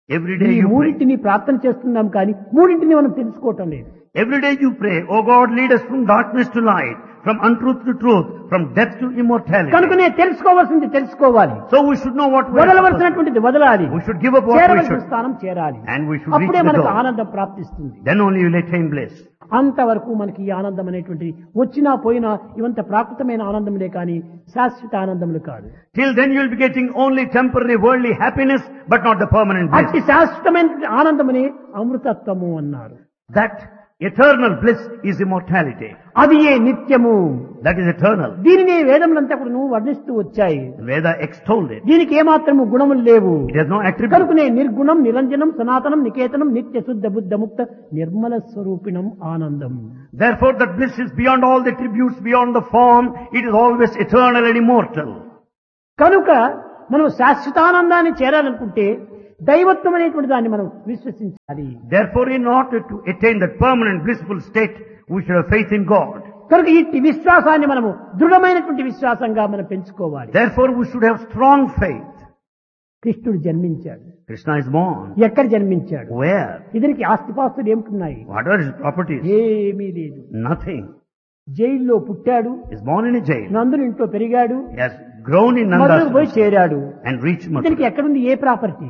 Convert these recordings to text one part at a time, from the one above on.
Every day ఈ you pray. మూడింటిని ప్రార్థన చేస్తున్నాం కానీ మూడింటిని మనం తెలుసుకోవటం లేదు. Every day you pray, "Oh God, lead us from darkness to light, from untruth to truth, from death to immortality." కనుకనే తెలుసుకోవాల్సింది తెలుసుకోవాలి, So we should know what we are supposed to వదలవలసినటువంటిది వదలాలి, do. We should give up what we చేరవలసిన should. స్థానం చేరాలి. And we should reach అప్పుడే the మనకు goal. ఆనందం ప్రాప్తిస్తుంది. Then only you will attain bliss. అంతవరకు మనకి ఈ ఆనందం అనేటువంటి వచ్చినా పోయినా ఇవంత ప్రాకృతమైన ఆనందములే కానీ శాశ్వత ఆనందములు కాదు. Till then you will be getting only temporary worldly happiness, but not the permanent bliss. అట్టి శాశ్వతమైన ఆనందముని అమృతత్వము అన్నారు. That eternal bliss is immortality. అది ఏ నిత్యము. That is eternal. దీనిని వేదములంతా కూడా నువ్వు వర్ణిస్తూ వచ్చాయి. Veda extolled it. దీనికి ఏమాత్రము గుణములు లేవు. It has no attribute. కనుకనే నిర్గుణం నిరంజనం సనాతనం నికేతనం నిత్య శుద్ధ బుద్ధ ముక్త నిర్మల స్వరూపిణం ఆనందం. Therefore that bliss is beyond all the attributes, beyond the form. It is always eternal and immortal. కనుక మనం శాశ్వతానందాన్ని చేరాలనుకుంటే దైవత్వం అనేటువంటి దాన్ని మనం విశ్వసించాలి. Therefore, in order to attain that permanent blissful state, we should have faith in God. కనుక ఈ విశ్వాసాన్ని మనము దృఢమైనటువంటి విశ్వాసంగా మనం పెంచుకోవాలి. Therefore, we should have strong faith. కృష్ణుడు జన్మించాడు. Krishna is born. ఎక్కడ జన్మించాడు? Where? ఇతనికి ఆస్తిపాస్తులు ఏమిటున్నాయి? What are his properties? ఏమీ లేదు. Nothing. జైల్లో పుట్టాడు, He is born in a jail. నందుని ఇంట్లో పెరిగాడు, He has grown in మధురకు పోయి Nanda's చేరాడు. and reached ఇతనికి Mathura. ఎక్కడుంది ఏ property?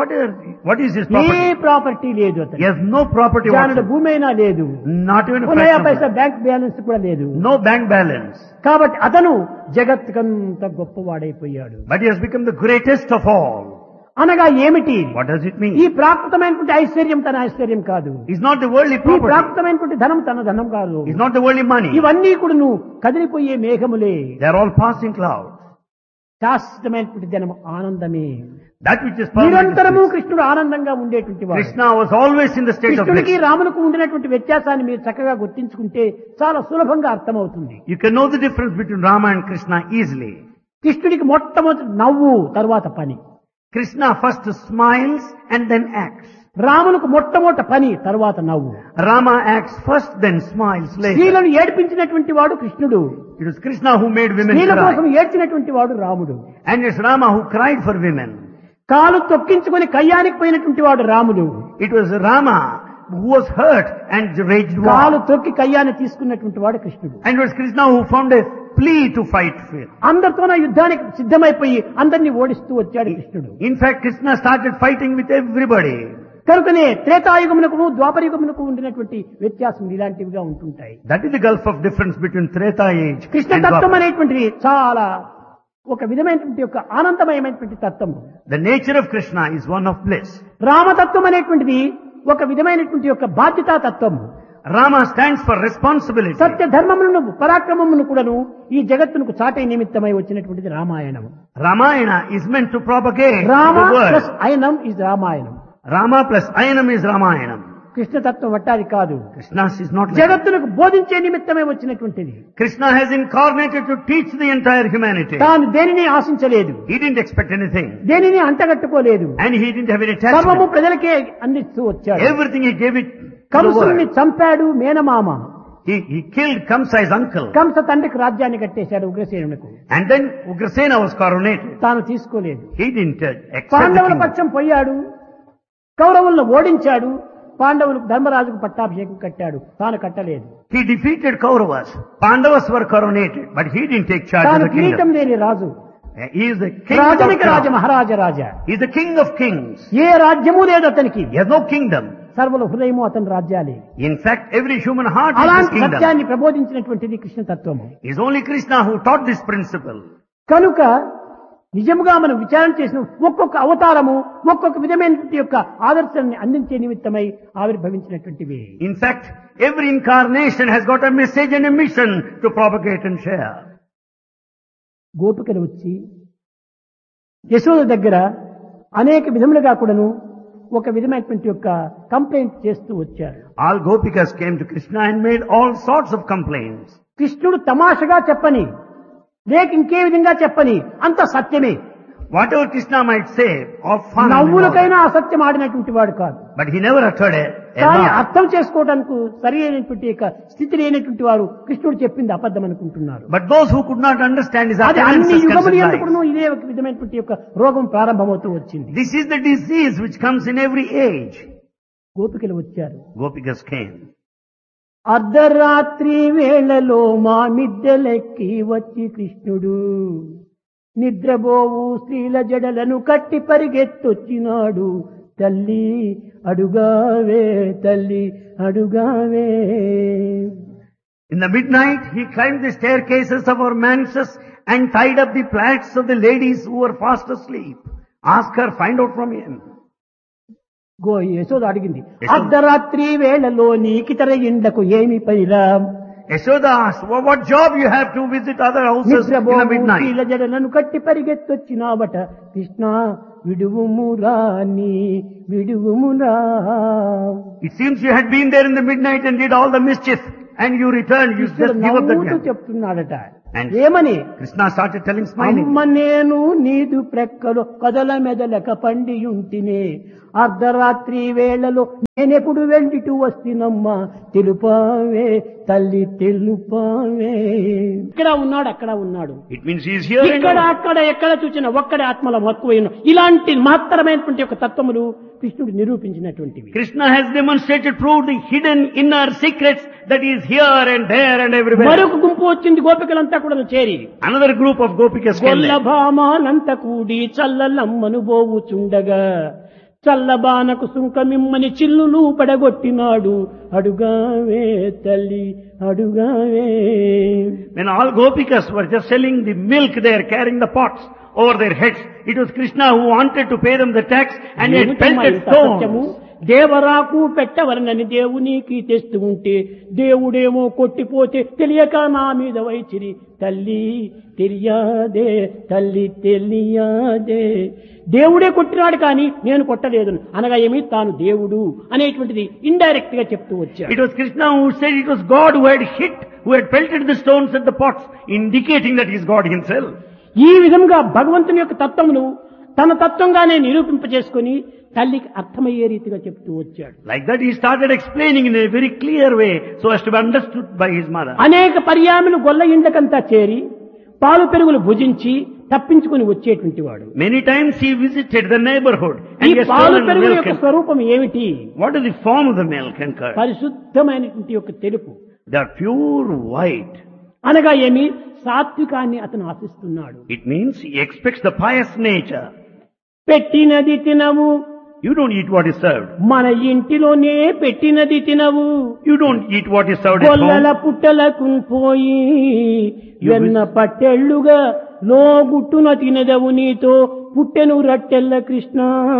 What is his A property? Property లేదు He అతను. has no property జానుడు whatsoever. భూమి అయినా లేదు, Not even a పునయా fraction of Paisa it. Bank balance కూడా లేదు. No bank balance. కాబట్టి అతను జగత్తుకంత గొప్పవాడైపోయాడు. But he has become the greatest of all. అనగా ఏమిటి? What does it ఈ mean? ప్రాకృతమైనటువంటి ఐశ్వర్యం తన ఐశ్వర్యం కాదు, He's not the worldly ఈ property. ప్రాకృతమైనటువంటి ధనం తన ధనం కాదు. He's not the worldly money. ఇవన్నీ కూడా నువ్వు కదిలిపోయే మేఘములే. They are all passing clouds. శాశ్వతమైనటువంటి ధనం ఆనందమే. That which is permanent. నిరంతరము is bliss. కృష్ణుడు ఆనందంగా ఉండేటువంటి వాడు. Krishna was always in the state of కృష్ణుడికి bliss. రామునికి ఉండినటువంటి వ్యత్యాసాన్ని మీరు చక్కగా గుర్తించుకుంటే చాలా సులభంగా అర్థమవుతుంది. You can know the difference between Rama and Krishna easily. కృష్ణుడికి మొట్టమొదటి నవ్వు, తర్వాత పని. Krishna first smiles and then acts. రామునికి మొట్టమొదటి పని, తర్వాత నవ్వు. Rama acts first, then smiles later. స్త్రీలను ఏడ్పించినటువంటి వాడు కృష్ణుడు, It was Krishna who made women స్త్రీల కోసం cry. ఏడ్చినటువంటి వాడు రాముడు. And it's Rama who cried for women. కాలు తొక్కించుకొని కయ్యానికి పోయినటువంటి వాడు రాముడు. It was Rama who was hurt and raged కాలు war. తొక్కి కయ్యాన్ని తీసుకున్నటువంటి వాడు కృష్ణుడు. And it was Krishna who found a plea to fight with. అందరితోన యుద్ధానికి సిద్ధమైపోయి అందరినీ ఓడిస్తూ వచ్చాడు కృష్ణుడు. In fact, Krishna started fighting with everybody. కనుకనే త్రేతాయుగమునకు ద్వాపరయుగమునకు ఉండినటువంటి వ్యత్యాసం ఇలాంటివిగా ఉంటుంటాయి. That is the gulf of difference between Treta age Krishna and తత్వం Dwapara. అనేటువంటిది చాలా ఒక విధమైనటువంటి యొక్క ఆనందమయమైనటువంటి తత్వం. The nature of Krishna is one of bliss. రామతత్వం అనేటువంటిది ఒక విధమైనటువంటి యొక్క బాధ్యతా తత్వం. Rama stands for responsibility. సత్య ధర్మములను పరాక్రమమును కూడాను ఈ జగత్తునకు చాటే నిమిత్తమై వచ్చినటువంటిది Ramayanam. Ramayana is meant to propagate Rama the word. Plus అయనం is Ramayanam. Rama plus Ayanam is Ramayanam. కృష్ణతత్వం వట్టాది కాదు, Krishna's is not like that. జగత్తునకు బోధించే నిమిత్తమై వచ్చినటువంటిది. Krishna has incarnated to teach the entire humanity. తాను దేనిని ఆశించలేదు, He didn't expect anything. దేనిని అంటగట్టుకోలేదు. And he didn't have any సర్వము attachment. ప్రజలకే అందిస్తూ వచ్చాడు. Everything he gave it to the కంసుని world. చంపాడు మేనమామ. He killed Kamsa, his uncle. Kamsa తండ్రికి రాజ్యాన్ని కట్టేశాడు ఉగ్రసేనులకు. And then Ugrasena was coronated. తాను తీసుకోలేదు. He didn't accept the పాండవుల kingdom. పక్షం పోయాడు, కౌరవులను ఓడించాడు, పాండవులకు ధర్మరాజుకు పట్టాభిషేకం కట్టాడు, తాను కట్టలేదు. He defeated Kauravas. Pandavas were coronated, but he didn't take charge of తాను the కిరీటం kingdom. లేని రాజు, He is the king of రాజనిక Raja kings. Maharaja Raja. He is the king of kings. ఏ రాజ్యము లేదు అతనికి, He has no kingdom. సర్వల హృదయము అతని రాజ్యాలే. In fact, every human heart is his అలాంటి kingdom. సత్యాన్ని ప్రబోధించినటువంటిది కృష్ణ తత్వము. It is only Krishna who taught this principle. కనుక నిజముగా మనం విచారణ చేసిన ఒక్కొక్క అవతారము ఒక్కొక్క విధమైనటువంటి యొక్క ఆదర్శాన్ని అందించే నిమిత్తమై ఆవిర్భవించినటువంటివి. In fact, every incarnation has got a message and a mission to propagate and share. గోపికలు వచ్చి యశోద దగ్గర అనేక విధములుగా కూడాను ఒక విధమైనటువంటి యొక్క కంప్లైంట్ చేస్తూ వచ్చారు. All Gopikas came to Krishna and made all sorts of complaints. కృష్ణుడు తమాషగా చెప్పని లేక ఇంకే విధంగా చెప్పని అంత సత్యమే. Whatever Krishna might say of fun, నవ్వులకైనా అసత్యం ఆడినటువంటి వాడు కాదు. but he never uttered a కానీ lie. అర్థం చేసుకోవడానికి సరి అయినటువంటి యొక్క స్థితి లేనటువంటి వారు కృష్ణుడు చెప్పింది అబద్ధం అనుకుంటున్నారు. But those who could not understand his అది అన్ని utterances యుగములు considered ఎందుకును lies. ఇదే ఒక విధమైనటువంటి యొక్క రోగం ప్రారంభమవుతూ వచ్చింది. This is the disease which comes in every age. గోపికలు వచ్చారు. Gopikas came. అర్ధరాత్రి వేళలో మా మిద్దెలెక్కి వచ్చి కృష్ణుడు నిద్రబోవు స్త్రీల జడలను కట్టి పరిగెత్తొచ్చినాడు. తల్లి అడుగావే, తల్లి అడుగావే. In the midnight, he climbed the staircases of our mansions and tied up the plaits of the ladies who were fast asleep. Ask her, find out from him. Yashoda అడిగింది, అర్ధరాత్రి వేళలో నీకితర ఇండ్లకు ఏమి పనిరా? Yashoda asked, what job you have to visit other houses in the midnight? స్త్రీల జడలను కట్టి పరిగెత్తొచ్చినావట. కృష్ణ విడువుమురా, నీ విడువుమురా. It seems you had been there in the midnight and did all the mischief and you returned, you just give up the నవ్వుతూ gem. చెప్తున్నాడట. And ఏమని? Krishna started telling, smiling. అమ్మ నేను నీదు ప్రక్కలో కదల మెదలక పండియుంటినే, అర్ధరాత్రి వేళలో నేనెప్పుడు వెళ్ళిటూ వస్తున్నమ్మా, తెలుపావే తల్లి తెలుపావే. ఇక్కడ ఉన్నాడు, అక్కడ ఉన్నాడు, It means he is here and ఇక్కడ now. అక్కడ ఎక్కడ చూసినా ఒక్కడే ఆత్మల మక్కువైన ఇలాంటి మాత్రమైనటువంటి ఒక తత్వములు కృష్ణుడు నిరూపించినటువంటివి. Krishna has demonstrated, proved the hidden inner secrets that is here and there and everywhere. మరొక గుంపు వచ్చింది, గోపికలంతా కూడా చేరి Another group of Gopikas came there. గొల్లభామానంత కూడి చల్లలమ్మను బోవుచుండగా, చల్లబానకు సుంకమిమ్మని చిల్లులు పడగొట్టినాడు. అడుగావే తల్లి అడుగావే. When all Gopikas were just selling the milk there, carrying the pots over their heads, it was Krishna who wanted to pay them the tax and he had pelted stones. దేవరాకు పెట్టవలనని దేవునికి తెస్తూ ఉంటే దేవుడేమో కొట్టిపోతే తెలియక నా మీద వైచిరి. తల్లి తెలియదే, తల్లి తెలియదే. దేవుడే కొట్టినాడు కానీ నేను కొట్టలేదు అనగా ఏమి, తాను దేవుడు అనేటువంటిది ఇండైరెక్ట్ గా చెప్తూ వచ్చాడు. It was Krishna who said it was God who had hit, who had pelted the stones at the pots, indicating that he is God himself. ఈ విధంగా భగవంతుని యొక్క తత్వమును తన తత్వంగానే నిరూపింపజేసుకుని తల్లికి అర్థమయ్యే రీతిగా చెప్తూ వచ్చాడు. Like that he started explaining in a very clear way so as to be understood by his mother. అనేక పర్యాములు గొల్ల ఇండ్లకంతా చేరి పాలు పెరుగులు భుజించి తప్పించుకుని వచ్చేటువంటి వాడు. Many times he visited the neighborhood and ఈ he has పాలు stolen the పెరుగుల milk. యొక్క స్వరూపం ఏమిటి? What is the form of the milk and curd? పరిశుద్ధమైనటువంటి యొక్క తెలుపు. They are pure white. అనగా ఏమి, సాత్వికాన్ని అతను ఆశిస్తున్నాడు. It means he expects the pious nature. పెట్టినది తినవు, You don't eat what is served. మన ఇంటిలోనే పెట్టినది తినవు. You don't eat what is served at గొల్లల home. పుట్టలకు పోయి వెన్న పట్టెళ్ళుగా లోగుట్టున తినదవు, నీతో పుట్టెను రట్టెల్ల Krishna.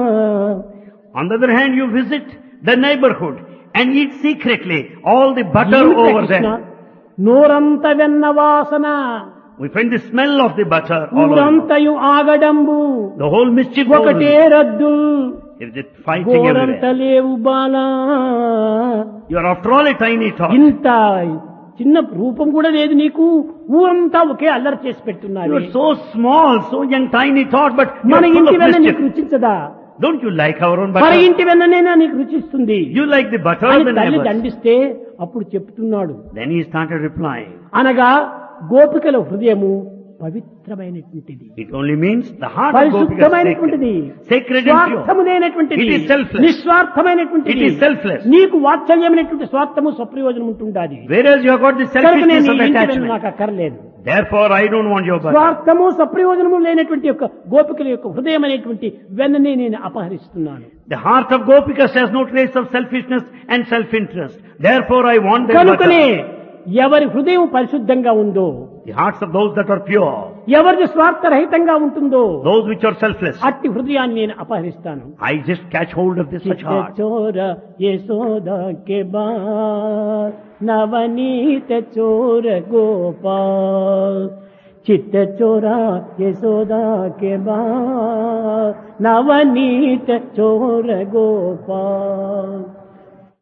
On the other hand, you visit the neighborhood and eat secretly all the butter over there. నోరంత వెన్న వాసన, We find the smell of the butter all over. ఊరంతయు ఆగడంబు, The whole mischief over ఒకటే there. రద్దు, There is fighting గోరంత everywhere. లేవు Bala. You are after all a tiny tot. ఇంత చిన్న రూపం కూడా లేదు నీకు, ఊరంతా ఒకే అల్లరి చేసి పెడుతున్నారు. You are so small, so young, tiny tot, but you మన are full ఇంటి of వెన్న mischief. నీకు రుచించదా? Don't you like our own మన butter? ఇంటి వెన్ననైనా నీకు రుచిస్తుంది You like the butter of అని the తల్లి neighbors. దండిస్తే అప్పుడు చెప్తున్నాడు. Then he started replying. అనగా గోపికల హృదయము పవిత్రమైనటువంటిది, It only means the heart of Gopika is పరిశుద్ధమైనటువంటిది, sacred. Sacred and pure. స్వార్థము లేనటువంటిది, It is selfless. నిస్వార్థమైనటువంటిది. It is selfless. నీకు వాత్సల్యమైనటువంటి స్వార్థము స్వప్రయోజనం ఉంటుండాది. Whereas you have got the కనుక నేను selfishness ఈ of ఇంటి వెన్న attachment. నాకు అక్కర్లేదు. Therefore, I don't want your butter. స్వార్థము సప్రయోజనము లేనటువంటి యొక్క గోపికల యొక్క హృదయం అనేటువంటి వెన్ననే నేను అపహరిస్తున్నాను. The heart of Gopikas has no trace of selfishness and self-interest. Therefore, I want their కనుకనే butter. ఎవరి హృదయం పరిశుద్ధంగా ఉందో, The hearts of those that are pure, ఎవరిది స్వార్థరహితంగా ఉంటుందో, those which are selfless, అట్టి హృదయాన్ని నేను అపహరిస్తాను. I just catch hold of this such heart. చోర యశోదా కే బాల్, నవనీత చోర గోపాల్. చిత్త చోరా యశోదా కే బాల్, నవనీత చోర గోపాల్.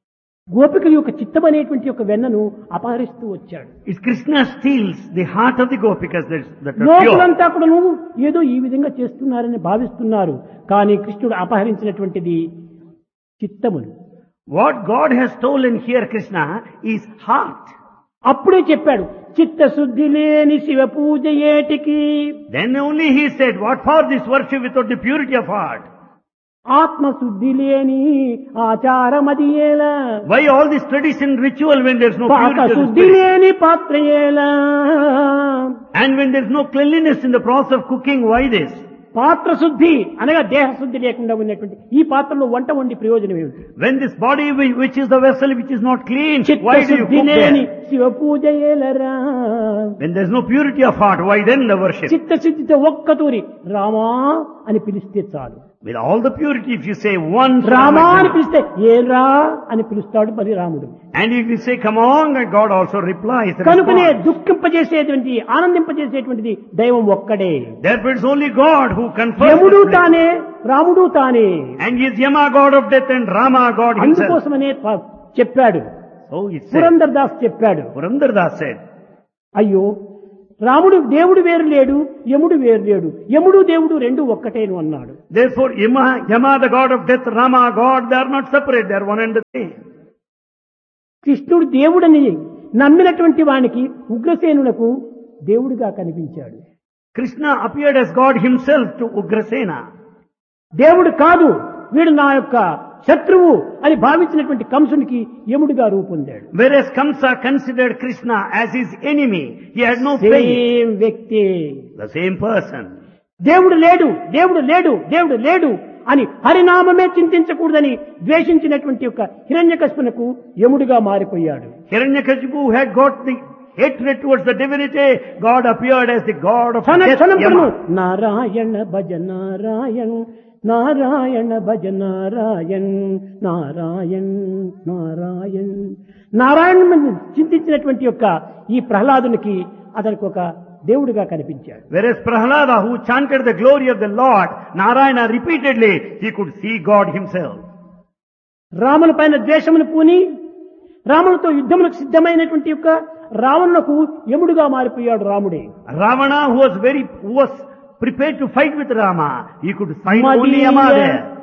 గోపికల యొక్క చిత్తం అనేటువంటి యొక్క వెన్నను అపహరిస్తూ వచ్చాడు. It's Krishna steals the heart of the Gopikas that are pure. లోకులంతా కూడా నువ్వు ఏదో ఈ విధంగా చేస్తున్నారని భావిస్తున్నారు. కానీ కృష్ణుడు అపహరించినటువంటిది చిత్తమును. What God has stolen here, Krishna, is heart. అప్పుడే చెప్పాడు, చిత్తశుద్ధి లేని శివ పూజ ఏటికి. Then only he said, what for this worship without the purity of heart? ఆత్మశుద్ధి లేని ఆచారమది ఏలా. Why all this tradition ritual when there's no purity of the పాకశుద్ధి spirit? లేని పాత్ర ఏలా. And when there's no cleanliness in the process of cooking, why this? పాత్ర శుద్ధి అనగా దేహ శుద్ధి లేకుండా ఉన్నటువంటి ఈ పాత్రలో వంట వండి ప్రయోజనం ఏమిటి? When this body which is the vessel which is not clean, why do you చిత్తశుద్ధి cook లేని there? Shiva puja ఏలరా. When there's no purity of heart, why then the worship? చిత్తశుద్ధితో ఒక్కతూరి రామా అని పిలిస్తే చాలు. With all the purity, if you say once, Rama అని పిలిస్తే ఏరా అని పిలుస్తాడు మరి రాముడు. and if you say come on, and God also replies. కనుకనే దుఃఖింపజేసేటువంటి ఆనందింపజేసేటువంటిది దైవం ఒక్కడే. Therefore it's only God who confers. యముడు తానే, రాముడు తానే. And he is Yama, God of death, and Rama, God himself. అందుకోసమనే చెప్పాడు, So it said, Purandar Das చెప్పాడు, Purandar Das said, అయ్యో రాముడు దేవుడు వేరు లేడు, యముడు వేరు లేడు, యముడు దేవుడు రెండు ఒక్కటేను అన్నాడు. therefore Yama, the God of death, Rama, God, they are not separate, they are one and the same. కృష్ణుడు దేవుడని నమ్మినటువంటి వానికి ఉగ్రసేనులకు దేవుడిగా కనిపించాడు. Krishna appeared as God himself to Ugrasena. దేవుడు కాదు వీడు నా యొక్క శత్రువు అని భావించినటువంటి కంసునికి యముడిగా రూపొందాడు. Whereas Kamsa considered Krishna as his enemy, he had no faith. Same వ్యక్తి, The same person. దేవుడు లేడు, దేవుడు లేడు, దేవుడు లేడు అని హరినామమే చింతించకూడదని ద్వేషించినటువంటి యొక్క హిరణ్యకశిపునకు యముడిగా మారిపోయాడు. Hiranyakashipu had got the hatred towards the divinity. God appeared as the God of death, క్షణము Yama. నారాయణ భజ నారాయణ, నారాయణ భజ నారాయణ, నారాయణ నారాయణ నారాయణ చింతించినటువంటి యొక్క ఈ ప్రహ్లాదునికి అతనికి ఒక దేవుడిగా కనిపించాడు. Whereas Prahlada, who chanted the glory of the Lord, Narayana repeatedly, he could see God himself. రాముని పైన ద్వేషమును పూని రామునితో యుద్ధములకు సిద్ధమైనటువంటి యొక్క రావణులకు యముడుగా మారిపోయాడు రాముడే. Ravana, who was prepared to fight with Rama, he could find only Yama there.